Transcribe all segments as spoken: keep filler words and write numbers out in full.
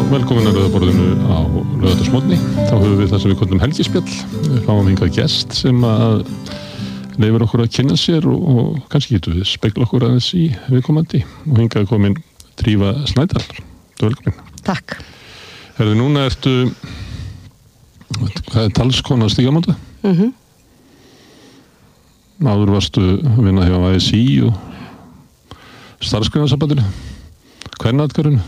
velkomin að Rauðaborðinu á laugardagsmorgni. Þá höfum við það sem við köllum helgispjall. Við fáum hingað gest sem að leyfir okkur að kynna sér og, og kannski getur við spegla okkur aðeins í viðkomandi. Og hingað er komin Drífa Snædal. Þú er velkomin. Takk. Herðu, núna ertu, hvað er talskona Stígamóta? Mhm. Áður varstu að vinna hjá A S í og starfsgreinasambandinu, Kvennaathvarfinu.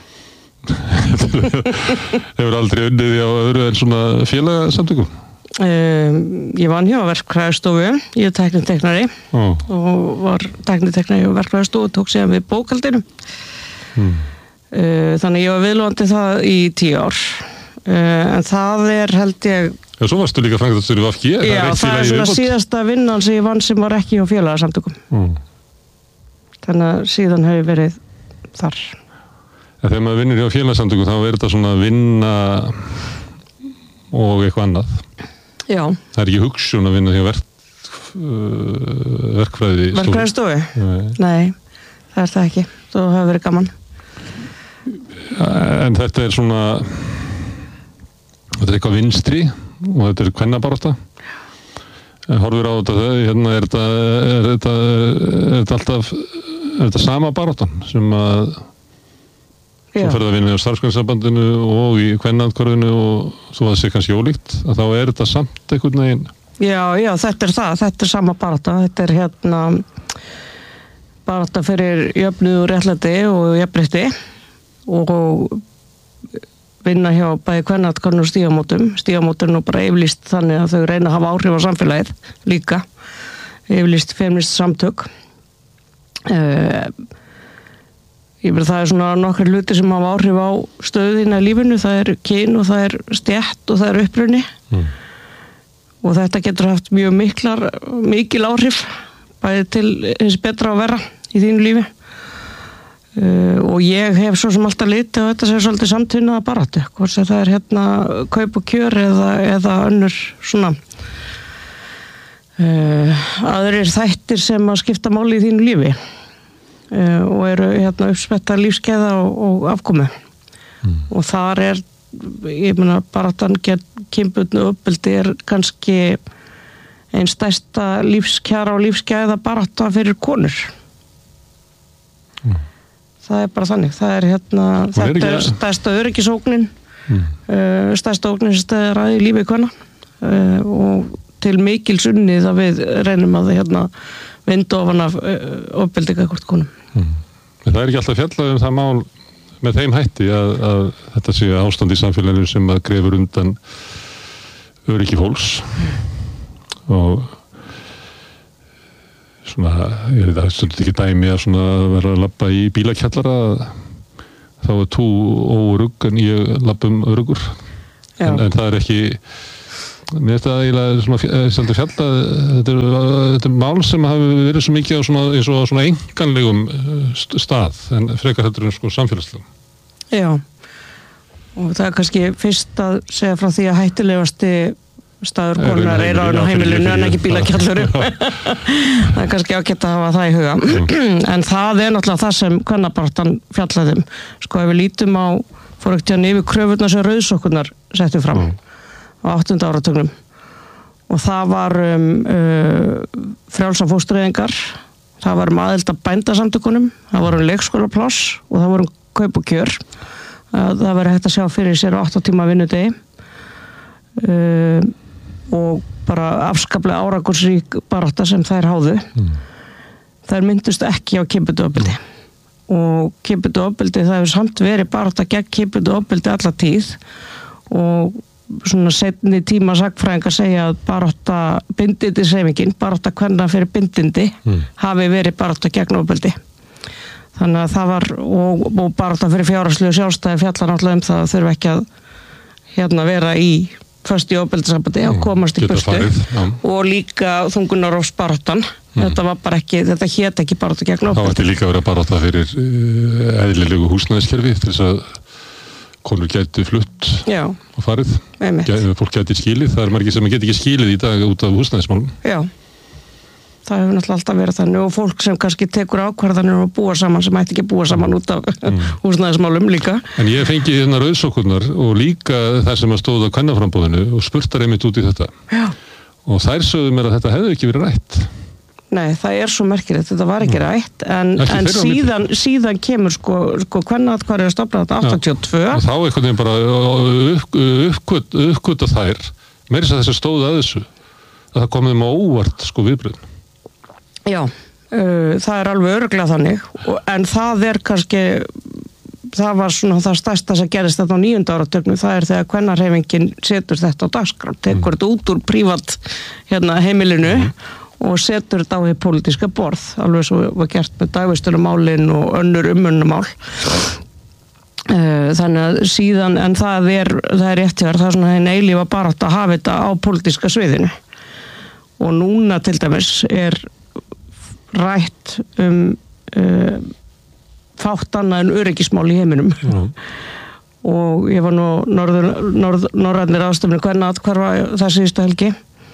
Hefur aldrei unnið á öðru en svona félagasamtökum? Um, ég vann hjá verkfræðistofu, ég er tækniteknari oh. og var tækniteknari hjá verkfræðistofu og tók síðan við bókhaldinu. Hmm. Uh, þannig ég var viðlóðandi það í tíu ár. Uh, en það er held ég... Já, svo varstu líka framkvæmdastjóri V G. Já, það er, það er svona síðasta vinnan sem ég vann sem var ekki hjá félagasamtökum. Hmm. Þannig að síðan hef ég verið þar. En þegar maður vinnur hjá félagasamtökum þá er þetta svona vinna og eitthvað annað. Já. Það er ekki hugsun að vinna hjá verk, uh, verkfræði stofu. Verkfræðistofu? Nei. Nei, það er það ekki. Það hefur verið gaman. En þetta er svona, þetta er eitthvað vinstri og þetta er kvennabarátta. Horfir á þetta, hérna er þetta, er þetta, er þetta alltaf, er þetta sama baráttan sem að þú ferð að vinna á starfsgreinasambandinu og í Kvennaathvarfinu og svo að það sé kannski ólíkt, að þá er þetta samt einhvern veginn. Já, já, þetta er það, þetta er sama barátta, þetta er hérna barátta fyrir jöfnuð og réttlæti og jafnrétti og vinna hjá bæði Kvennaathvarfinu og Stígamótum. Stígamótum er nú bara yfirlýst þannig að þau reyna að hafa áhrif á samfélagið líka, yfirlýst feminist samtök. Uh, Ég verð það er svona nokkar hluti sem hafa áhrif á stöðina í lífinu, það er kyn og það er stétt og það er uppruni mm. og þetta getur haft mjög miklar, mikil áhrif bæði til eins betra og verra í þínu lífi uh, og ég hef svo sem alltaf litið og þetta sé svolítið samtvinnaða baráttu, hvort sem það er hérna kaup og kjör eða, eða önnur svona uh, aðrir þættir sem að skipta máli í þínu lífi. Uh, og eru hérna uppspetta lífskeiða og, og afkomu mm. og þar er ég meina baráttan gegn kynbundnu ofbeldi er kannski einn stærsta lífskjara og lífskeiða barátta fyrir konur mm. það er bara þannig það er hérna, þetta er, er stærsta öryggisógnin mm. uh, stærsta ógnin sem stæðir að í lífi kvenna uh, og til mikils unnið að við reynum að hérna vindu ofan af ofbeldi gagnvart konum. Mm. En það er ekki alltaf fjallað um það mál með þeim hætti að, að þetta sé ástand í samfélaginu sem að grefur undan öryggi fólks mm. og svona, ég veit að þetta er ekki dæmi að svona vera að labba í bílakjallara þá er tú órugg en ég labbum örugur en, en það er ekki mér finnst það eiginlega svona fjallað, þetta er, þetta er mál sem hafi verið svo mikið á svona, eins og á svona einkanlegum stað en frekar heldur en sko samfélagslegum. Já, og það er kannski fyrst að segja frá því að hættulegasti staður konar er á heimilinu en ekki bílakjalluru. Það er kannski ágætt að hafa það í huga. En það er náttúrulega það sem kvennabaráttan fjallaði um. Sko ef við lítum á fóruktjáni yfir kröfurnar sem rauðsokkurnar settu fram. Mm. á áttunda áratugnum og það var um, uh, frjálsar fóstureyðingar, það var um aðild að bændasamtökunum, það var um leikskólapláss og það var um kaup og kjör það var hægt að sjá fyrir sér á átta tíma vinnudegi uh, og bara afskaplega árangursrík barátta sem þær háðu mm. þær myndust ekki á kynbundnu ofbeldi mm. og kynbundnu ofbeldi það hefur samt verið barátta gegn kynbundnu ofbeldi alla tíð og svona seinni tíma sagfræðingar segja að barátta bindindi hreyfingin, barátta kvenna fyrir bindindi mm. hafi verið barátta gegn ofbeldi. Þannig að það var og, og barátta fyrir fjárhagslegu sjálfstæði fjallar náttúrulega um það að þurfa ekki að hérna vera í föst í ofbeldissambandi og komast í burtu og líka þungunarofsbaráttan. Mm. Þetta var bara ekki, þetta hét ekki barátta gegn ofbeldi. Það var líka verið barátta fyrir uh, eðlilegu húsnæðiskerfi til þess að konur gæti flutt Já. og farið. Gæti, fólk gæti skilið. Það er margir sem geti ekki skilið í dag út af húsnæðismálum. Já. það hefur náttúrulega alltaf verið þannig og fólk sem kannski tekur ákvarðanir og búa saman sem ætti ekki að búa saman út af mm. húsnæðismálum líka. En ég fengi hérna rauðsókurnar og líka þær sem að stóða á kvennaframboðinu og spurtar einmitt út í þetta. Já. Og þær sögðu mér að þetta hefði ekki verið rætt. Nei, það er svo merkilegt, þetta var ekki rætt en, ekki en síðan, síðan kemur sko, sko hvernig hvað er að stofna þetta áttatíu og tvö og þá einhvern veginn bara uppkvöta upp, upp, þær meira þess að stóða að þessu að það komið með óvart sko viðbröðin. Já, uh, það er alveg örugglega þannig og, en það er kannski það var svona það stærsta sem gerist þetta á níunda áratögnum, það er þegar kvennarhreyfingin setur þetta á dagskrá, tekur mm. þetta út úr prívat hérna, heimilinu mm. og setur þetta á því pólitíska borð, alveg svo var gert með dagvistunumálin og önnur umönnumál. Þannig að síðan, en það er, það er rétt hjá þér, það er svona einn eilífa barátta að hafa þetta á pólitíska sviðinu. Og núna til dæmis er rætt um uh, fátt annað en öryggismál í heiminum. Mm. Og ég var nú norður, norð, norrænir ástöfni hvernig atkvarfa það síðustu helgi.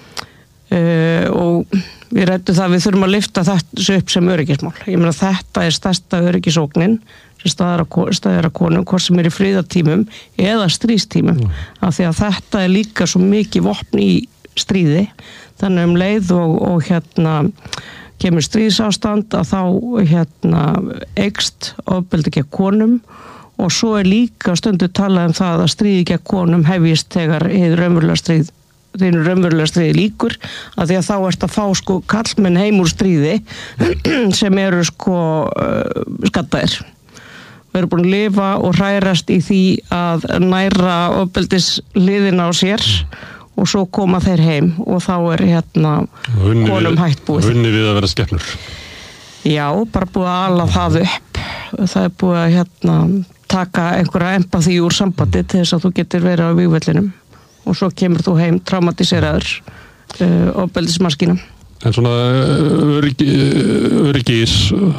Uh, og við rættum það að við þurfum að lyfta þetta upp sem öryggismál. Ég meina þetta er stærsta öryggisógnin sem staðar að konum, hvort sem er í friðartímum eða stríðstímum, mm. af því að þetta er líka svo mikið vopn í stríði, þannig um leið og, og hérna kemur stríðsástand að þá hérna eykst ofbeldi gegn konum og svo er líka stundu talað um það að stríði gegn konum hefjist þegar hið raunverulega stríð þeir raunverulega stríði líkur að því að þá ert að fá sko kallmenn heim úr stríði sem eru sko uh, skattaðir. Við erum búin að lifa og hrærast í því að næra ofbeldisliðina á sér og svo koma þeir heim og þá er hérna unni konum hætt búið. Unni við að vera skepnur. Já, bara búið að ala það upp. Það er búið að hérna taka einhverja empathy úr sambandi til þess að þú getur verið á vígvellinum. Og svo kemur þú heim traumatiseraður uh, ofbeldismaskínum. En svona öryggi, öryggis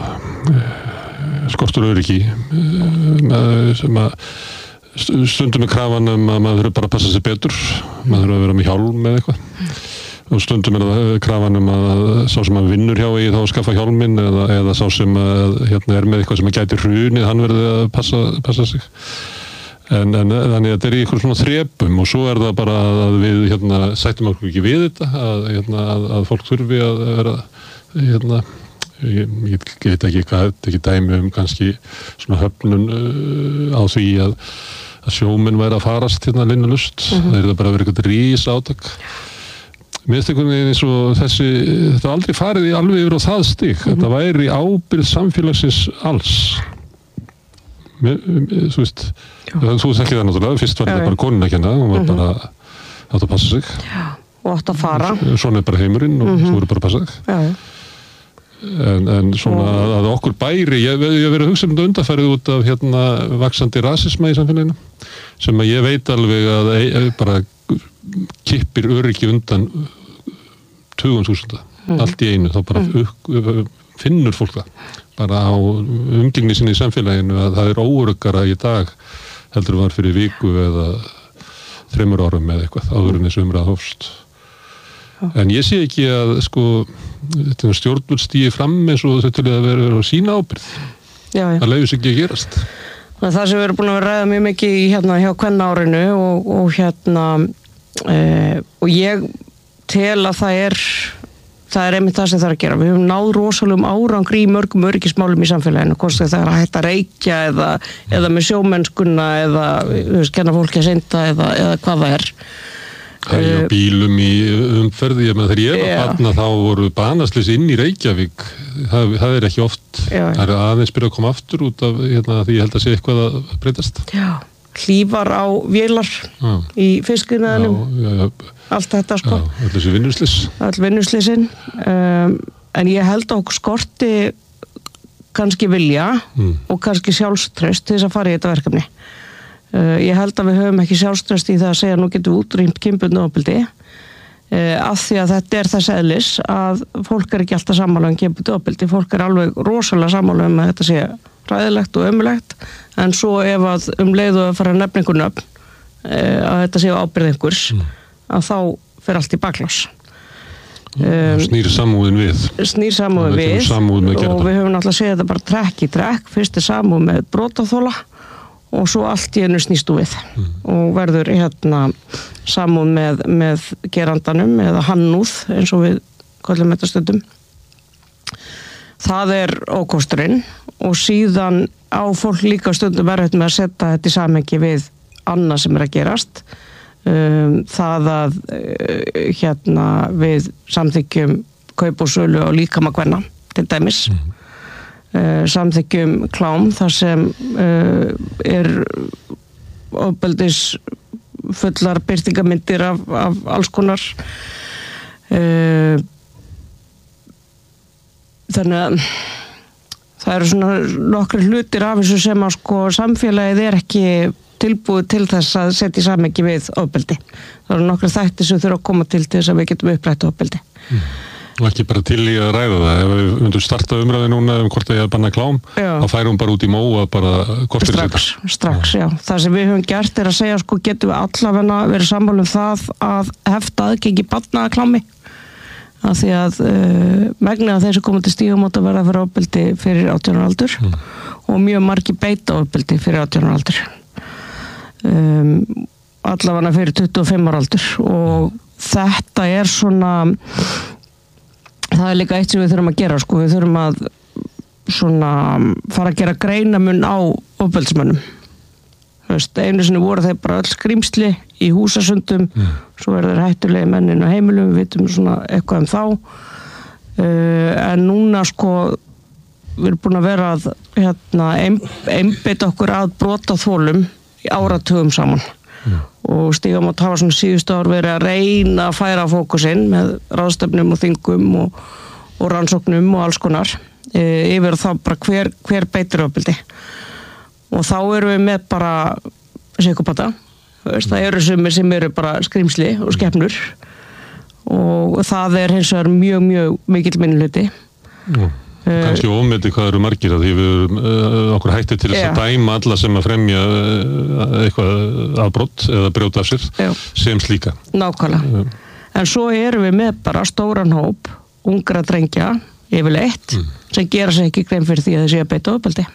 skortur öryggi sem að stundum með krafan um að maður þurfa bara að passa sig betur, maður þurfa að vera með hjálm eða eitthvað og stundum er það krafan um að sá sem að vinnur hjá eigi þá að skaffa hjálminn eða, eða sá sem að hérna, er með eitthvað sem að gæti hrunið, hann verði að passa, passa sig. En, en þannig að þetta er í einhverjum svona þrepum og svo er það bara að við hérna, sættum okkur ekki við þetta að, hérna, að, að fólk þurfi að vera hérna, ég, ég veit ekki hvað þetta ekki dæmi um kannski svona höfnun uh, á því að, að sjómenn væri að farast hérna linnulust, mm-hmm. það er það bara að vera eitthvað rís átak. Mér finnst einhvern veginn eins og þessi, þetta var aldrei farið í alveg yfir á það stig, mm-hmm. þetta væri ábyrgð samfélagsins alls. Mér, þú veist, þú þekkir það náttúrulega, fyrst var þetta bara konin að kenna, hún var mm-hmm. bara átt að passa sig. Já, og átt að fara. Svona er bara heimurinn og mm-hmm. þú eru bara að passa sig. Já. En, en svona og... að okkur bæri, ég hef verið að hugsa um þetta undanfærið út af hérna vaxandi rasisma í samfélaginu, sem að ég veit alveg að e, bara kippir öryggi undan tugum þúsunda, mm-hmm. allt í einu, þá bara mm-hmm. upp, finnur fólk það. Bara á umgengni sinni í samfélaginu að það er óöruggara í dag heldur var fyrir viku eða þremur árum eða eitthvað áður en þessu umræða hófst. En ég sé ekki að sko stjórnvöld stígi fram eins og þau til að vera á sína ábyrgð. Já, já. Það leiðis ekki að gerast. Það sem við erum búin að vera ræða mjög mikið í hérna hjá kvennárinu og, og hérna e, og ég tel að það er það er einmitt það sem það er að gera. Við höfum náð rosalegum árangri í mörgum öryggismálum í samfélaginu, hvort það er að hætta að reykja eða, eða með sjómennskuna eða, þú veist, kenna fólki að synda eða, eða hvað það er. Það er bílum í umferði, ég með þegar ég var barna þá voru banaslys inn í Reykjavík, það, það er ekki oft, já, það er aðeins byrja að koma aftur út af hérna, því ég held að sé eitthvað að breytast. Já, hlífar á vélar já. Í fiskiðnaðinum, allt þetta sko. Já, öll þessi vinnuslys. Öll vinnuslysin, um, en ég held að okkur skorti kannski vilja mm. og kannski sjálfstraust til þess að fara í þetta verkefni. Uh, ég held að við höfum ekki sjálfstraust í það að segja nú getum við útrýmt kynbundnu ofbeldi uh, af því að þetta er þess eðlis að fólk er ekki alltaf sammála um kynbundnu ofbeldi, fólk er alveg rosalega sammála um að þetta sé ræðilegt og ömulegt en svo ef að um leið og að fara nefningun upp uh, að þetta sé ábyrgð einhvers mm. að þá fer allt í baklás. Um, snýr samúðin við snýr samúðin við samúð og við höfum náttúrulega séð þetta bara trekk í trekk, fyrst er samúð með brotaþola og svo allt í einu snýst við mm. og verður hérna samúð með, með gerandanum eða hannúð eins og við kallum þetta stundum. Það er ókosturinn og síðan á fólk líka stundum erfitt með að setja þetta í samhengi við annað sem er að gerast. Um, það að uh, hérna við samþykjum kaup og sölu á líkama kvenna til dæmis mm. uh, samþykjum klám þar sem uh, er ofbeldis fullar birtingamyndir af, af alls konar uh, þannig að það eru svona nokkri hlutir af þessu sem að sko samfélagið er ekki tilbúið til þess að setja í samhengi við ofbeldi. Það eru nokkru þættir sem þurfa að koma til til þess að við getum upprætt ofbeldi. Mm. Og ekki bara til í að ræða það. Ef við myndum starta umræði núna um hvort það er að banna klám, já. Þá færum hún bara út í móa bara hvort fyrir strax, strax, já. já. Það sem við höfum gert er að segja, sko, getum við allavega verið sammála um það að hefta aðgengi barna að klámi. Af því að uh, megnið af þeir sem koma til stígamóta verða fyrir ofbeldi fyrir átján ára aldur mm. og mjög margir beita ofbeldi fyrir átján ára aldur. Um, allavega fyrir tuttugu og fimm ára aldur og þetta er svona það er líka eitt sem við þurfum að gera sko, við þurfum að svona fara að gera greinamun á ofbeldismönnum. Þú veist, einu sinni voru þeir bara öll skrímsli í húsasundum mm. svo eru þeir hættulegi mennin á heimilum, við vitum svona eitthvað um þá uh, en núna sko við erum búin að vera að hérna, einbeita okkur að brotaþolum í áratugum saman mm. og Stígamót hafa svona síðustu ár verið að reyna að færa fókusinn með ráðstefnum og þingum og, og rannsóknum og alls konar e, yfir þá bara hver, hver beitir ofbeldi og þá erum við með bara psykopata, það eru sumir sem eru bara skrímsli og skepnur og það er hins vegar mjög mjög mikill minnihluti. Mm. Kannski ofmetið hvað eru margir að því við erum uh, okkur hættið til þess yeah. að dæma alla sem að fremja uh, eitthvað afbrot eða brjóta af sér Já. Sem slíka. Nákvæmlega. Uh, en svo erum við með bara stóran hóp ungra drengja yfirleitt mm. sem gera sig ekki grein fyrir því að þeir séu að beita ofbeldi.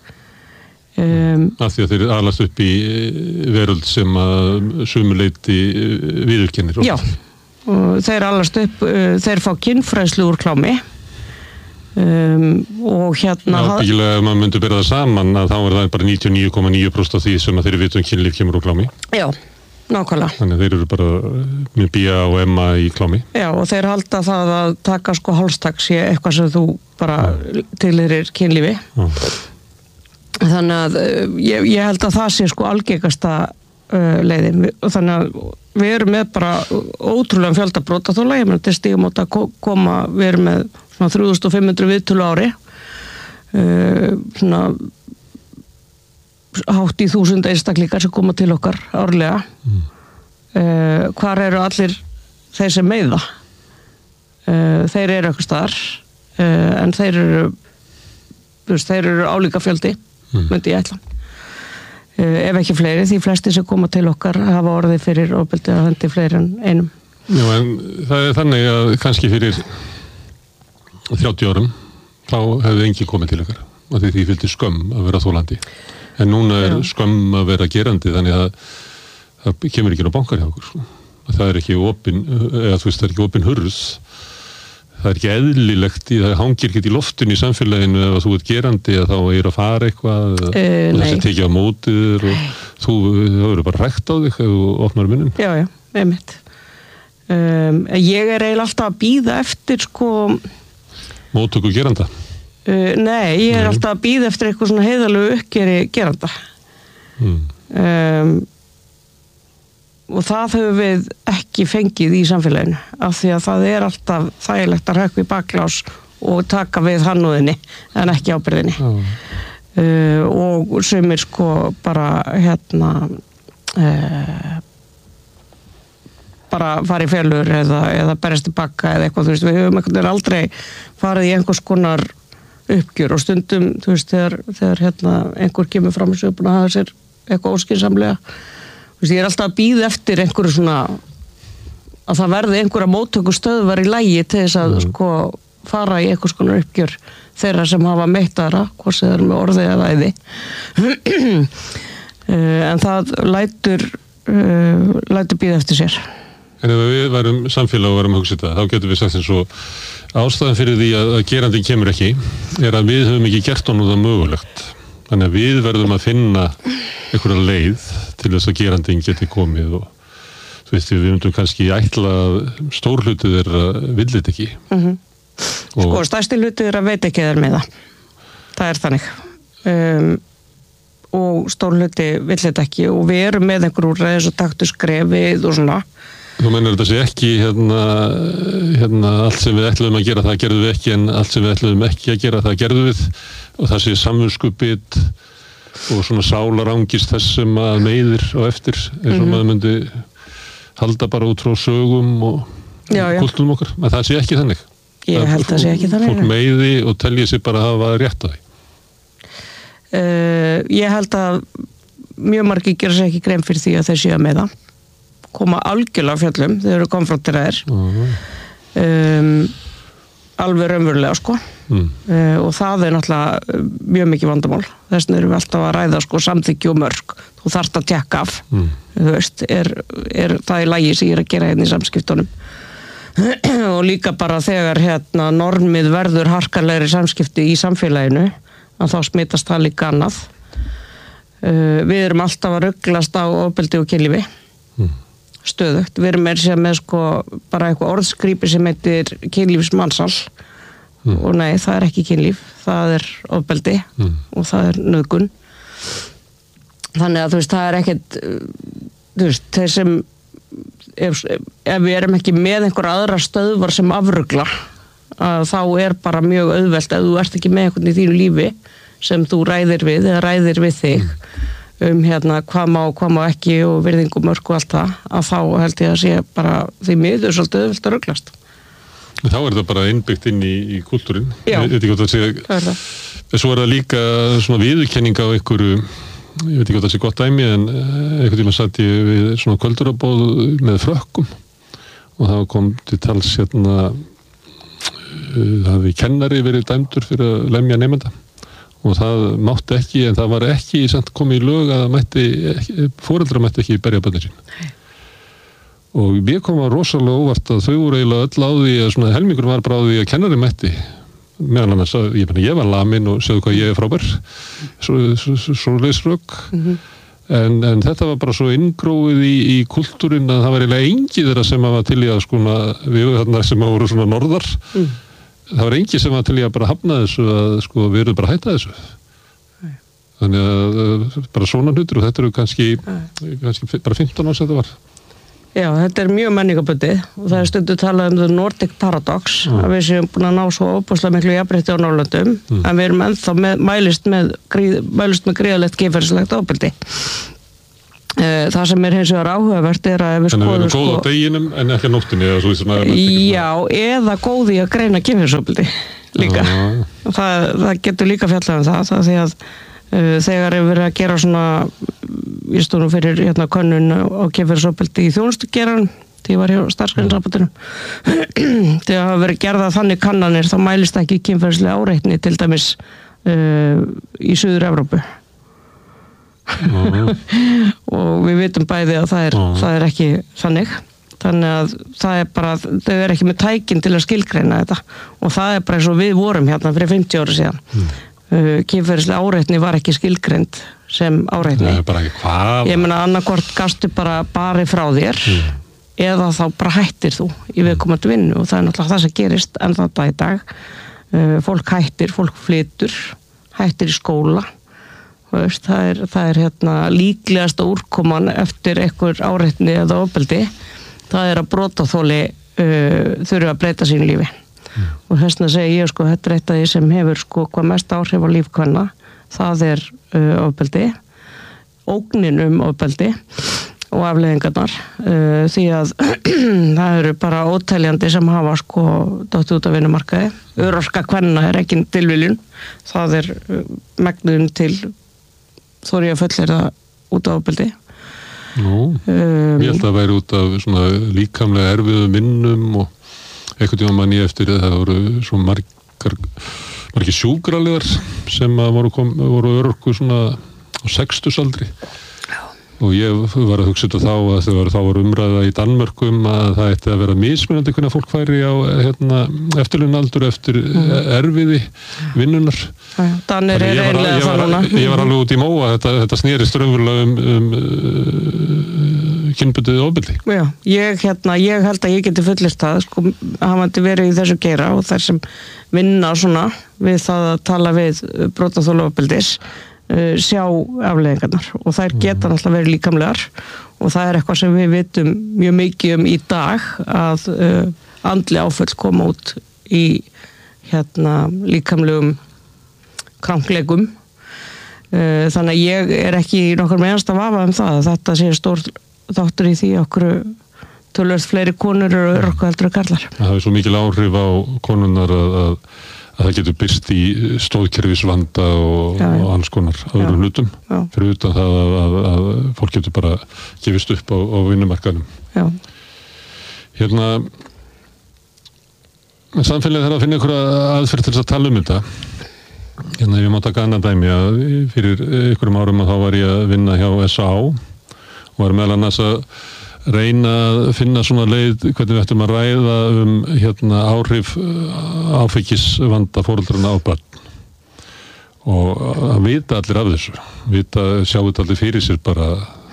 Um, af því að þeir alast upp í veröld sem að sumuleyti viðurkennir. Já, og þeir alast upp, uh, þeir fá kynfræðslu úr klámi. Um, og hérna Já, bílega ef maður myndi bera það saman að þá er það bara níutíu og níu komma níu prósent af því sem að þeir vitum kynlíf kemur úr klámi. Já, nákvæmlega. Þannig að þeir eru bara með B A og M A í klámi. Já, og þeir halda það að taka sko hálstak sé eitthvað sem þú bara tilheyrir kynlífi. Já. Þannig að ég, ég held að það sé sko algengasta uh, leiðin og þannig að við erum með bara ótrúlega fjölda brotaþola, ég meina til Stígamót að koma, við erum með svona þrjú þúsund fimm hundruð viðtölu ári uh, svona hátt í þúsund einstaklingar sem koma til okkar árlega mm. uh, hvar eru allir þeir sem meiða uh, þeir eru eitthvað staðar uh, en þeir eru veist, þeir eru álíka fjöldi mm. myndi ég ætla uh, ef ekki fleiri, því flesti sem koma til okkar hafa orðið fyrir ofbeldi að hendi fleiri en einum. Já, en það er þannig að kannski fyrir þrjátíu árum þá hefði enginn komið til ykkar og því því fylgdi skömm að vera þolandi en núna er Já. Skömm að vera gerandi þannig að það kemur ekki á bankar hjá okkur sko. Það er ekki opin eða þú veist það er ekki opin hurð það er ekki eðlilegt í, það hangir ekki í loftun í samfélaginu ef þú ert gerandi að þá er að fara eitthvað uh, og þessi tekið á mótið og þú, þú eru bara rækt á þig ef þú opnar munninn. Já, já, einmitt um, ég er eiginlega alltaf að bíða eftir sko móttöku geranda? Uh, nei, ég er nei. alltaf að bíða eftir eitthvað svona heiðalegu uppgeri geranda. Mm. Um, og það höfum við ekki fengið í samfélaginu af því að það er alltaf þægilegt að rökkva í baklás og taka við hannúðinni en ekki ábyrðinni. Mm. Uh, og sumir sko bara hérna uh, bara fara í felur eða, eða berjast í bakka eða eitthvað, þú veist, við höfum einhvern veginn aldrei farið í einhvers konar uppgjör og stundum, þú veist, þegar, þegar hérna einhver kemur fram þessu búin að hafa sér eitthvað óskynsamlega, þú veist, ég er alltaf að bíða eftir einhverju svona að það verði einhverja móttökustöðvar í lagi til þess að mm. sko fara í einhvers konar uppgjör þeirra sem hafa meittara, hvort sem þeir eru með orði eða æði. En það lætur, uh, lætur býða eftir sér. En ef við værum samfélag og værum að hugsa þetta, þá getum við sagt eins og ástæðan fyrir því að gerandinn kemur ekki er að við höfum ekki gert honum það mögulegt. Þannig að við verðum að finna einhverja leið til þess að gerandinn geti komið og þú veist, við myndum kannski ætla að stór hluti þeirra villit ekki. Mm-hmm. Og sko, stærsti hluti þeirra veit ekki þeir með það. Það er þannig. Um, og stór hluti villit ekki og við erum með einhverjum úrræði og taktu skrefið og svona. Þú meinar þetta sé ekki hérna, hérna allt sem við ætluðum að gera það gerðum við ekki en allt sem við ætluðum ekki að gera það gerðum við og það sé samviskubit og svona sálarangist þess sem að meiðir á eftir eins og mm-hmm. maður myndi halda bara út frá sögum og kultúrum okkar, en það sé ekki þannig. Ég held að það sé ekki þannig. Fólk meiði og telji sig bara að hafa rétt á því. Uh, ég held að mjög margir gera sér ekki grein fyrir því að þeir séu að meiða. Koma algjörlega fjöllum, þeir eru konfronteraðir. Uh-huh. Um, alveg raunverulega, sko. Mm. Uh, og það er náttúrulega mjög mikið vandamál. Þess vegna erum við alltaf að ræða sko, samþykki og mörk. Þú þarft að tjekka af. Mm. Þú veist, er, er það í lagi sem ég er að gera hérna í samskiptunum. Og líka bara þegar hérna, normið verður harkalegri samskipti í samfélaginu, að þá smitast það líka annað. Uh, við erum alltaf að ruglast á ofbeldi og kynlífi. Mm. Stöðugt. Við erum með sér með sko bara eitthvað orðskrípi sem heitir kynlífsmansal mm. og nei, það er ekki kynlíf, það er ofbeldi mm. og það er nauðgun. Þannig að þú veist, það er ekkert þú veist, þeir sem ef, ef við erum ekki með einhver aðra stöðvar sem afrugla að þá er bara mjög auðvelt ef þú ert ekki með einhvern í þínu lífi sem þú ræðir við eða ræðir við þig mm. um hérna hvað má og hvað má ekki og virðingumörk og allt það, að þá held ég að sé bara því miður svolítið auðvelt að ruglast. Þá er það bara innbyggt inn í, í kultúrin. Já, ég veit ekki hvað það sé. Það er það. Svo er það líka svona viðurkenning á einhverju, ég veit ekki hvað það sé gott dæmi, en einhvern tíma satt ég við svona kvöldurabóð með frökkum og það kom til tals hérna, það hafði kennari verið dæmdur fyrir að lemja nemenda. Og það mátti ekki, en það var ekki samt komið í lög að mætti, foreldrar mætti ekki berja börnin sín. Nei. Og mér kom að rosalega óvart að þau voru eiginlega öll á því að svona helmingur var bara á því að kennari mætti. Meðan annars að ég, ég var lamin og sjáðu hvað ég er frábær. Svo, svo, svo, svo leysrök. Mm-hmm. en, en þetta var bara svo inngróið í, í kultúrin að það var eiginlega engi þeirra sem var til í að skona, við þarna sem voru svona norðar. Mm. Það var engi sem var til í að bara hafna þessu að sko við erum bara að hætta þessu. Nei. Þannig að bara svona hlutur og þetta eru kannski, kannski bara fimmtán árs þetta var. Já, þetta er mjög menningabundið og það er stundu talað um the Nordic Paradox mm. að við séum búin að ná svo óbúslega miklu jafnrétti á Norðurlöndum mm. en við erum ennþá með, mælist með, gríð, mælist með gríðalegt kynferðislegt ofbeldi. Það sem er hins vegar áhugavert er að við skoðum... Þannig að við erum góð sko, á deginum en ekki á nóttinni eða svo í svona... Já, eða góð í að greina kynferðisofbeldi líka. Ah. Það, það getur líka fjallað um það, það því að uh, þegar við verið að gera svona ég stóð nú fyrir hérna könnun á kynferðisofbeldi í þjónustugeran því ég var hjá starfsgreiningarrapportinum þegar það hafa verið gerðað þannig kannanir þá mælist ekki kynferðislega áreitni til dæmis uh, í Suður-Evrópu. Uh-huh. Og við vitum bæði að það er, uh-huh. það er ekki þannig þannig að það er bara þau er ekki með tækin til að skilgreina þetta og það er bara eins og við vorum hérna fyrir fimmtíu ára síðan mm. uh, kynferðislega áreitni var ekki skilgreind sem áreitni. Nei, bara ekki hvað ég meina annarkvort gastu bara bari frá þér mm. eða þá bara hættir þú í viðkomandi vinnu og það er náttúrulega það sem gerist en þetta í dag uh, fólk hættir, fólk flytur hættir í skóla Veist, það er, það er hérna, líklegasta úrkoman eftir einhver áreitni eða ofbeldi það er að brotaþoli uh, þurfi að breyta sínu lífi mm. og þess vegna segi ég sko þetta er eitt af því sem hefur sko hvað mest áhrif á líf kvenna það er uh, ofbeldi ógnin um ofbeldi og afleiðingarnar uh, því að það eru bara óteljandi sem hafa sko dottið út af vinnumarkaði örorka kvenna er ekki tilviljun það er uh, megnuðum til þó er ég að fullera út á ofbeldi. Nú, um, ég held að það væri út af svona líkamlega erfiðum vinnum og einhvern tíma mann ég eftir það voru svo margar margir sjúkraliðar sem að voru, kom, voru örorku svona á sextugsaldri og ég var að hugsa þetta þá að það var, þá var umræða í Danmörkum að það ætti að vera mismunandi hvernig fólk færi á hérna, eftirlaunaaldur eftir mm. erfiði vinnunar. Danir er eiginlega það núna. Ég var alveg út í móa, þetta, þetta snerist raunverulega um, um uh, kynbundið ofbeldi. Já, ég, hérna, ég held að ég geti fullist það, sko, hafandi verið í þessu geira og þær sem vinna svona við það að tala við brotaþola ofbeldis sjá afleiðingarnar og þær geta náttúrulega verið líkamlegar og það er eitthvað sem við vitum mjög mikið um í dag að uh, andli áföll koma út í hérna líkamlegum kranklegum uh, þannig að ég er ekki nokkur með einasta vafa um það að þetta sé stór þáttur í því okkur tölvöld fleiri konur eru örorku heldur en karlar. Það er svo mikil áhrif á konunnar að, að að það getur byrst í stóðkerfisvanda og, já, og alls konar öðrum hlutum fyrir utan það að, að, að fólk getur bara gefist upp á, á vinnumarkaðnum. Já. Hérna samfélagið þarf að finna einhverja aðferð til þess að tala um þetta. Hérna ef ég má taka annað dæmi að fyrir einhverjum árum að þá var ég að vinna hjá S A og var meðal annars að reyna að finna svona leið hvernig við ættum að ræða um hérna áhrif áfengisvanda foreldrana á barn og að vita allir af þessu vita, sjá þetta allir fyrir sér bara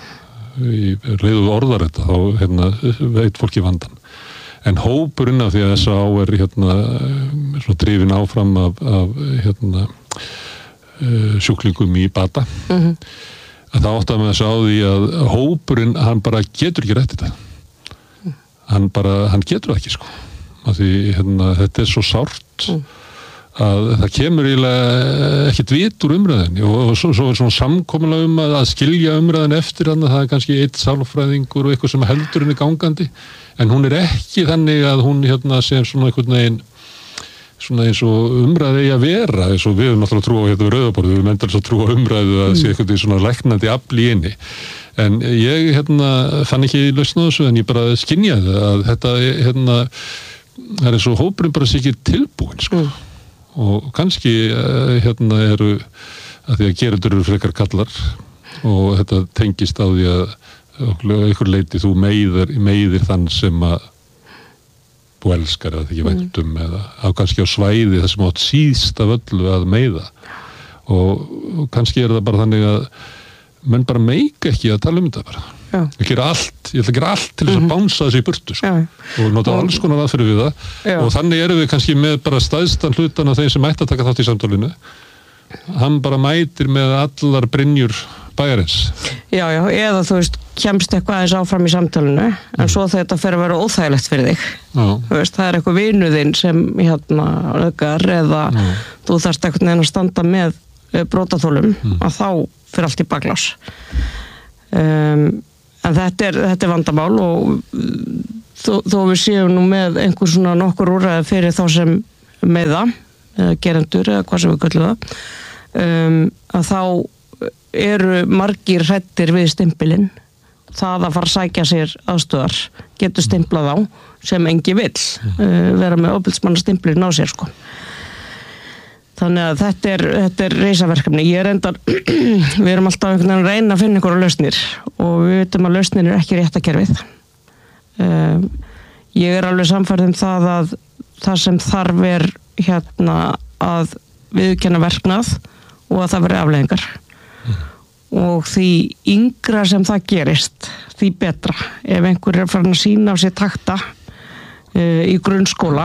í leiðu orðar þetta þá hérna, veit fólki vandan en hópurinn af því að S A er hérna svona drifin áfram af, af hérna sjúklingum í bata mhm að það átti að með þess að á því að hópurinn, hann bara getur ekki rætt þetta. Hann bara, hann getur ekki, sko. Af því, hérna, þetta er svo sárt mm. að það kemur eiginlega ekkert vit úr umræðinni og, og svo, svo er svona samkomulega um að, að skilja umræðin eftir hann að það er kannski eitt sálfræðingur og eitthvað sem heldur henni gangandi, en hún er ekki þannig að hún, hérna, sé svona einhvern veginn svona eins og umræði eigi að vera eins og við erum náttúrulega trú á hérna við rauðaborðu við erum endal svo trú á umræðu að mm. sé eitthvað svona læknandi afl í inni en ég hérna fann ekki lausn á þessu en ég bara skynjaði að þetta hérna það er eins og hópurinn bara sé ekki tilbúin sko mm. og kannski hérna eru að því að gerendur eru frekar kallar og þetta tengist á því að einhver leiti þú meiðir, meiðir þann sem að þú elskar eða ekki væntum mm. eða á kannski á svæði þar sem átt síðst af öllu að meiða og, og kannski er það bara þannig að menn bara meika ekki að tala um þetta bara Já. Ég gera allt, ég ætla að gera allt til þess mm-hmm. að bánsa þessu í burtu sko. Og nota alls konar aðferð við það Já. Og þannig erum við kannski með bara stæðstan hlutan af þeim sem ætti að taka þátt í samtalinu hann bara mætir með allar brynjur bæjarins. Já, já, eða þú veist, kemst eitthvað aðeins áfram í samtalinu, en mm. svo þetta fer að vera óþægilegt fyrir þig. Já. Þú veist, það er eitthvað vinuðinn sem hérna öðgar eða Já. Þú þarft eitthvað neina að standa með brotaþolum, mm. að þá fyrir allt í baklás. Um, en þetta er, þetta er vandamál og þó, þó við séum nú með einhver svona nokkur úrræði fyrir þá sem meiða, eða gerendur eða hvað sem við köllum það, um, að þá eru margir hræddir við stimpilinn það að fara að sækja sér aðstöðar getur stimplað á sem engi vill uh, vera með ofbeldismannastimplinn á sér sko þannig að þetta er, þetta er reisaverkefni ég er endar, við erum alltaf einhvern veginn að reyna að finna ykkur á lausnir og við veitum að lausnir er ekki réttakerfið uh, ég er alveg samfærð um það að það sem þarf er hérna að viðurkenna verknað og að það veri afleiðingar og því yngra sem það gerist því betra ef einhver er farin að sýna á sér takta uh, í grunnskóla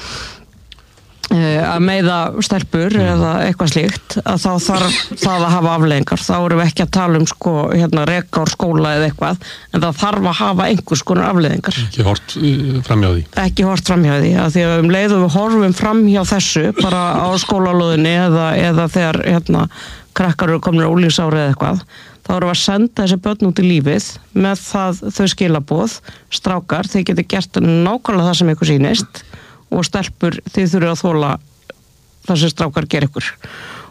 uh, að meiða stelpur mm. eða eitthvað slíkt að þá þarf það að hafa afleiðingar þá erum við ekki að tala um sko, hérna, reka úr skóla eða eitthvað en það þarf að hafa einhvers konar afleiðingar ekki hort framhjá því ekki hort framhjá því að því að um leiðum við horfum framhjá þessu bara á skólalóðinni eða, eða þegar hérna krakkar eru komin á úlingsári eða eitthvað, þá erum við að senda þessi börn út í lífið með það þau skilaboð, strákar, þeir geti gert nákvæmlega það sem ykkur sýnist og stelpur þið þurfið að þola það sem strákar ger ykkur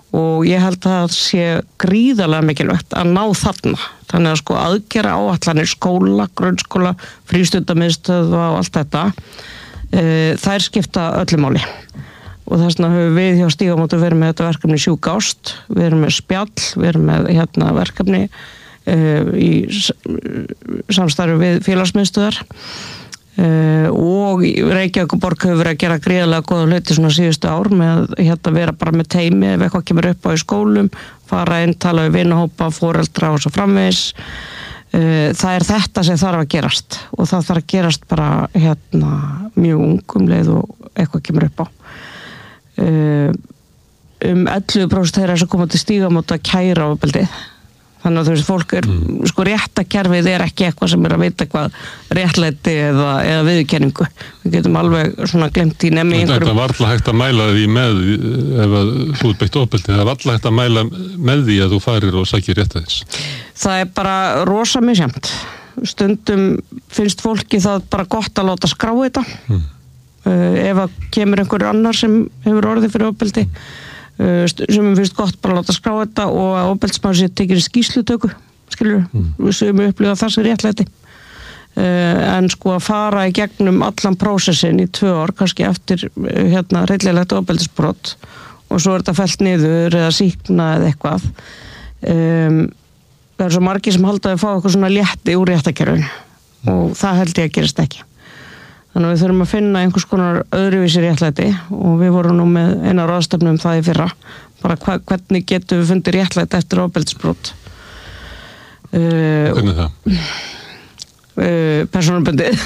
og ég held að það sé gríðarlega mikilvægt að ná þarna. Þannig að sko aðgera áætlanir skóla, grunnskóla, frístundamiðstöð og allt þetta, e, þær skipta öllu máli. Og þess vegna höfum við hjá Stígamótum verið með þetta verkefni Sjúk ást, við erum með spjall, við erum með hérna verkefni e, í samstarfi við félagsmiðstöðar. Uh, og Reykjavíkurborg hefur verið að gera gríðarlega góða hluti svona síðustu ár með hérna vera bara með teymi ef eitthvað kemur upp á í skólum, fara inn, tala við vinahópa, foreldra og svo framvegis. Uh, það er þetta sem þarf að gerast og það þarf að gerast bara hérna mjög ungum leið og eitthvað kemur upp á. Uh, um ellefu prósent þeirra sem koma til Stígamóta kæra ofbeldið. Þannig að þú veist, fólk er, mm. sko réttakerfið er ekki eitthvað sem er að vita hvað réttlæti eða, eða viðurkenningu. Við getum alveg svona glemt í nefni einhverjum. Þetta er varla hægt að mæla því með ef að þú ert beitt ofbeldi. Það er varla hægt að mæla með því að þú farir og sækir réttlætis. Það er bara rosa misjæmt. Stundum finnst fólki það bara gott að láta skrá þetta. Mm. Uh, ef að kemur einhver annar sem hefur orðið fyrir ofbeldi. Mm. sem finnst gott bara að láta skrá þetta og að ofbeldismaður sé tekið skýrslutöku, skilur, mm. við sem upplifa það sem réttlæti. Uh, en sko að fara í gegnum allan prósessin í tvö ár, kannski eftir hérna reillilegt ofbeldisbrot og svo er þetta fellt niður eða sýkna eða eitthvað. Um, það er svo margir sem halda að fá eitthvað svona létti úr réttakerfinu mm. og það held ég að gerist ekki. Þannig að við þurfum að finna einhvers konar öðruvísi réttlæti og við vorum nú með eina ráðstefnu um það í fyrra. Bara hva, hvernig getum við fundið réttlæti eftir ofbeldisbrot. Uh, hvernig það? Uh, persónubundið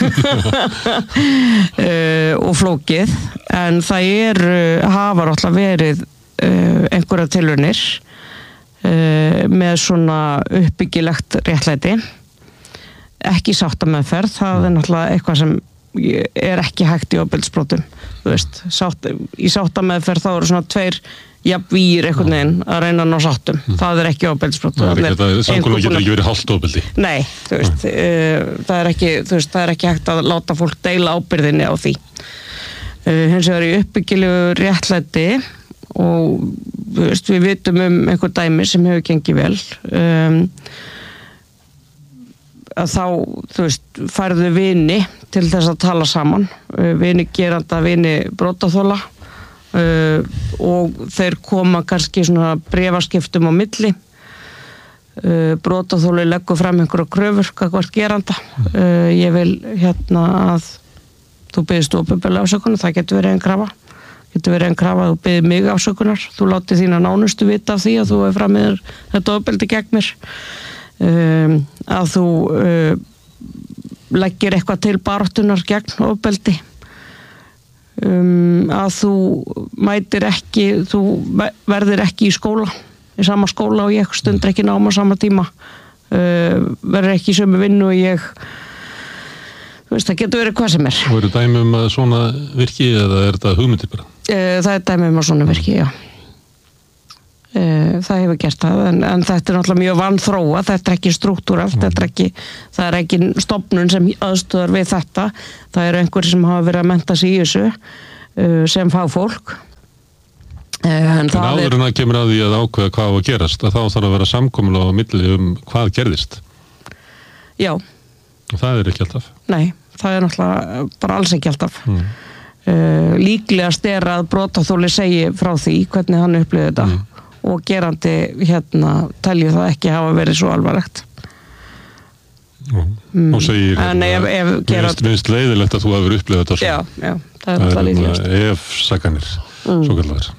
uh, og flókið. En það er, hafa alltaf verið uh, einhverja tilraunir uh, með svona uppbyggilegt réttlæti. Ekki sáttameðferð, það er náttúrulega eitthvað sem er ekki hægt í ofbeldisbrotum, þú veist, sátt, í sáttameðferð þá eru svona tveir jafnvígir einhvern veginn að reyna að ná sáttum, mm. það er ekki ofbeldisbrot. Samkomulag getur ekki verið hálft ofbeldi. Nei, þú veist, uh, það er ekki, þú veist, það er ekki hægt að láta fólk deila ábyrðinni á því. Uh, hins vegar í uppbyggilegu réttlæti og þú veist, við vitum um einhver dæmi sem hefur gengið vel. Um, að þá, þú veist, færðu vini til þess að tala saman, vini geranda, vini brotaþola uh, og þeir koma kannski svona bréfaskiptum á milli, uh, brotaþoli leggur fram einhverja kröfur, gagnvart geranda, uh, ég vil hérna að þú biðst opinberlega afsökunar, það getur verið einn krafa, getur verið einn krafa að þú biðir mig afsökunar, þú látið þína nánustu vita af því að þú hefur framið þetta ofbeldi gegn mér. Um, að þú uh, leggir eitthvað til baráttunar gegn ofbeldi, um, að þú mætir ekki, þú verðir ekki í skóla, í sama skóla og ég, stundur ekki náma á sama tíma, uh, verður ekki í sömu vinnu og ég, þú veist, það getur verið hvað sem er. Og eru dæmi um að svona virki eða er þetta hugmyndir bara? Uh, það er dæmi um að svona virki, já. Það hefur gert það, en, en þetta er náttúrulega mjög vanþróa, þetta er ekki struktúralt, mm. þetta er ekki, það er ekki stofnun sem aðstöðar við þetta, það eru einhverjir sem hafa verið að mennta sig í þessu uh, sem fagfólk. Uh, en en áður en það kemur að því að ákveða hvað á að gerast, að þá þarf að vera samkomulag á milli um hvað gerðist. Já. Og það er ekki alltaf. Nei, það er náttúrulega bara alls ekki alltaf. Mm. Uh, líklegast er að brotaþoli segi frá því hvernig hann upplifði þetta. Mm. Og gerandi hérna telji það ekki hafa verið svo alvarlegt. Mm. Og segir hérna, minnst leiðilegt að þú hefur upplifað þetta svo. Já, já, það er alltaf líklegast. Ef sakanir, mm. svo kallar.